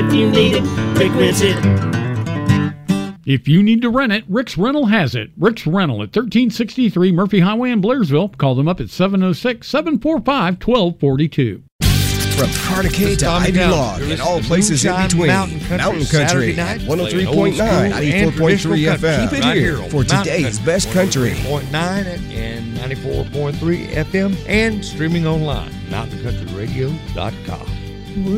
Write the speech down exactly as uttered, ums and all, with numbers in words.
If you need it, Rick rents it. If you need to rent it, Rick's Rental has it. Rick's Rental at thirteen sixty-three Murphy Highway in Blairsville. Call them up at seven oh six, seven four five, one two four two. From Cartacay to Ivy Log and all places in between, Mountain Country, Mountain Country night, one oh three point nine, ninety-four point three F M. Keep it right here here for today's best country. one oh three point nine and ninety-four point three F M and streaming online, mountain country radio dot com.